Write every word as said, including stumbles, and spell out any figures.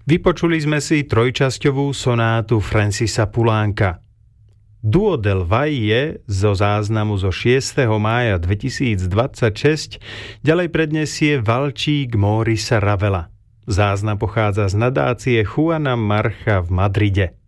Vypočuli sme si trojčasťovú sonátu Francisa Poulenca. Duo del Valle zo záznamu zo šiesteho mája dvetisícdvadsaťšesť ďalej prednesie Valčík Maurice Ravela. Záznam pochádza z nadácie Juana Marcha v Madride.